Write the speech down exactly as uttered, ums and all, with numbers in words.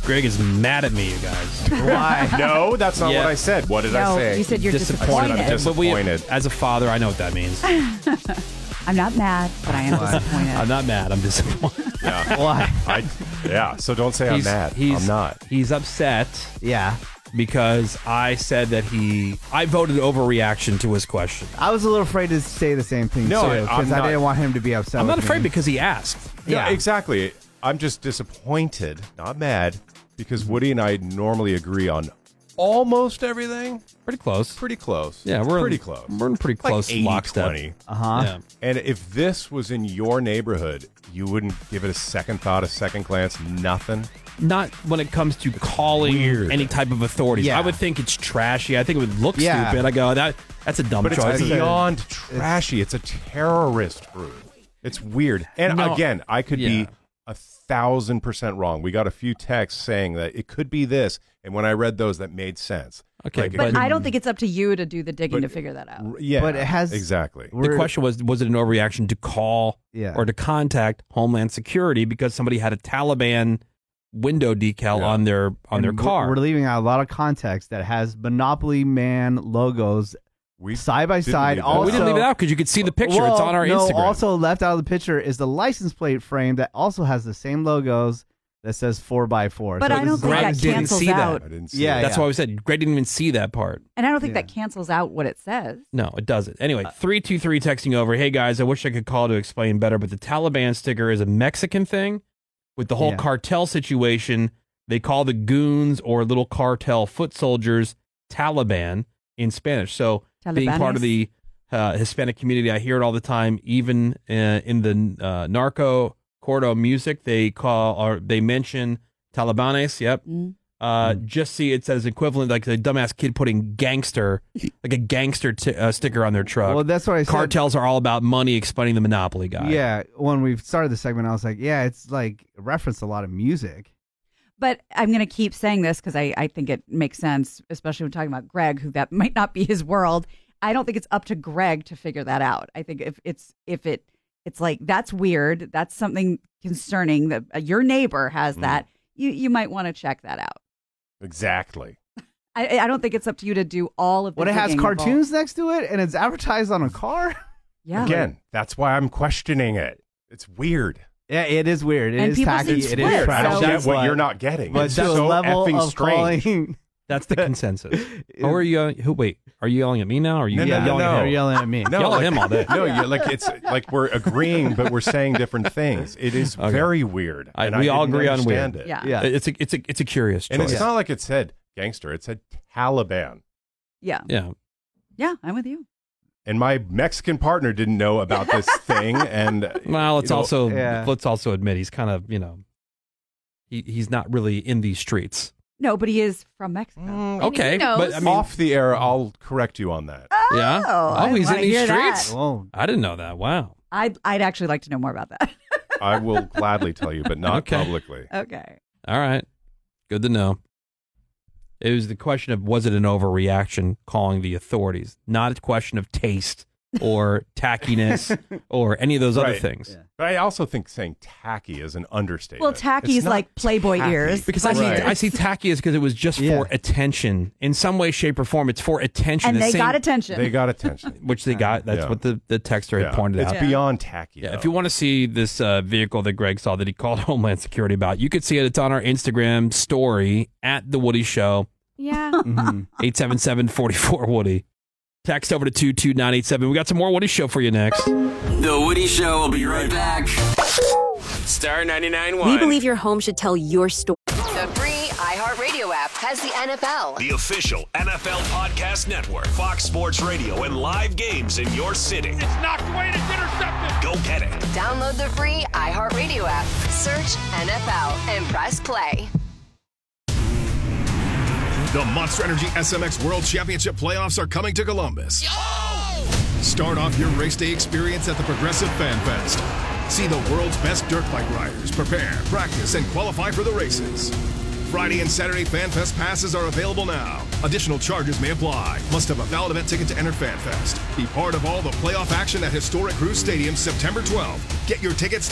Greg is mad at me, you guys. Why? No, that's not Yeah. what I said. What did No, I say? you said you're disappointed. disappointed. I'm But we, disappointed. as a father, I know what that means. I'm not mad, but I am disappointed. I'm not mad. I'm disappointed. Yeah. Why? I, yeah, so don't say He's- I'm mad. He's, I'm not. He's upset Yeah. because I said that he. I voted overreaction to his question. I was a little afraid to say the same thing, No, too, I- I'm because I, not- didn't want him to be upset I'm not with afraid me. because he asked. Yeah, Yeah. exactly. I'm just disappointed, not mad, because Woody and I normally agree on almost everything. Pretty close. Pretty close. Yeah, we're pretty in, close. We're in pretty close like eighty lockstep. twenty. Uh-huh. Yeah. And if this was in your neighborhood, you wouldn't give it a second thought, a second glance, nothing? Not when it comes to calling Weird. any type of authorities. Yeah. I would think it's trashy. I think it would look Yeah. stupid. I go, that that's a dumb But it's choice. beyond trashy. It's a terrorist group. It's weird. And No. again, I could Yeah. be a thousand percent wrong. We got a few texts saying that it could be this. And when I read those, that made sense. Okay, Like, it But could- I don't think it's up to you to do the digging But- to figure that out. r- yeah, But it has- exactly. The We're- question was, was it an overreaction to call Yeah. or to contact Homeland Security because somebody had a Taliban window decal Yeah. on their on And their we're- car? We're leaving out a lot of context that has Monopoly Man logos We side by didn't side. leave that Also, we didn't leave it out because you could see the picture. Well, it's on our no, Instagram. Also left out of the picture is the license plate frame that also has the same logos that says four by four. But So I this don't is think Greg that didn't cancels see that. out. I didn't see Yeah, that. That's why we said Greg didn't even see that part. And I don't think Yeah. that cancels out what it says. No, it doesn't. Anyway, Uh, three two three texting over. Hey guys, I wish I could call to explain better, but the Taliban sticker is a Mexican thing. With the whole Yeah. cartel situation, they call the goons or little cartel foot soldiers Taliban in Spanish. So being part of Talibanes? the uh, Hispanic community, I hear it all the time. Even uh, in the uh, narco corrido music, they call or they mention Talibanes. Yep. Mm. Uh, Just see it says equivalent, like the dumbass kid putting gangster, like a gangster t- uh, sticker on their truck. Well, that's what I said. Cartels are all about money, explaining the monopoly guy. Yeah, when we started the segment, I was like, yeah, it's like referenced a lot of music. But I'm going to keep saying this because I, I think it makes sense, especially when talking about Greg, who that might not be his world. I don't think it's up to Greg to figure that out. I think if it's if it it's like that's weird, that's something concerning that uh, your neighbor has Mm. that. You you might want to check that out. Exactly. I I don't think it's up to you to do all of the When it has digging involved. cartoons next to it and it's advertised on a car. Yeah. Again, that's why I'm questioning it. It's weird. Yeah, it is weird. It And is people tacky. see It is splits, trash. I don't so- get That's what why- you're not getting. But It's the so level effing of strange. calling. That's the consensus. Oh, are you? Yelling, who? Wait, are you yelling at me now? Or are you No, no, Yeah, yelling no, at no. him? They're yelling at me. No, Yell at like, him all day. No, you like it's like we're agreeing, but we're saying different things. It is Okay. very weird. I- and we I all didn't agree on understand weird. It. Yeah. Yeah. It's a it's a it's a curious And choice. it's not like it said gangster. It said Taliban. Yeah. yeah. Yeah, I'm with you. And my Mexican partner didn't know about this thing. And Well, let's you know, also yeah. let's also admit he's kind of you know he he's not really in these streets. No, but he is from Mexico. Mm, Okay, he knows. but I mean, off the air, I'll correct you on that. yeah. Oh, I Oh, he's in wanna these hear that. streets. Whoa. I didn't know that. Wow. I'd I'd actually like to know more about that. I will gladly tell you, but not Okay. publicly. Okay. All right. Good to know. It was the question of was it an overreaction calling the authorities, not a question of taste or tackiness or any of those other Right. things. Yeah. But I also think saying tacky is an understatement. Well, tacky It's is not like Playboy tacky. ears. Because I see, Right. I see tacky as because it was just Yeah. for attention. In some way, shape, or form, it's for attention. And The they same- got attention. They got attention. Which they got. That's Yeah. what the, the texter had Yeah. pointed it's out. Yeah. beyond tacky. Yeah, if though. you want to see this uh, vehicle that Greg saw that he called Homeland Security about, you could see it. It's on our Instagram story at The Woody Show, yeah. Mhm. eight seven seven, four four, Woody. Text over to two two nine eight seven. We got some more Woody Show for you next. The Woody Show will be right back. Star ninety-nine point one. We believe your home should tell your story. The free iHeartRadio app has the N F L. The official N F L podcast network, Fox Sports Radio, and live games in your city. It's knocked away. It's intercepted. Go get it. Download the free iHeartRadio app. Search N F L and press play. The Monster Energy S M X World Championship playoffs are coming to Columbus. Start off your race day experience at the Progressive Fan Fest. See the world's best dirt bike riders prepare, practice, and qualify for the races. Friday and Saturday Fan Fest passes are available now. Additional charges may apply. Must have a valid event ticket to enter Fan Fest. Be part of all the playoff action at historic Cruise Stadium September twelfth. Get your tickets